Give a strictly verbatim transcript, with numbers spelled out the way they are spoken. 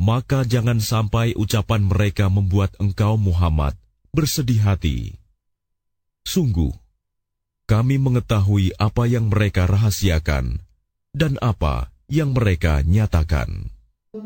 maka jangan sampai ucapan mereka membuat engkau Muhammad bersedih hati. Sungguh, kami mengetahui apa yang mereka rahasiakan dan apa yang mereka nyatakan.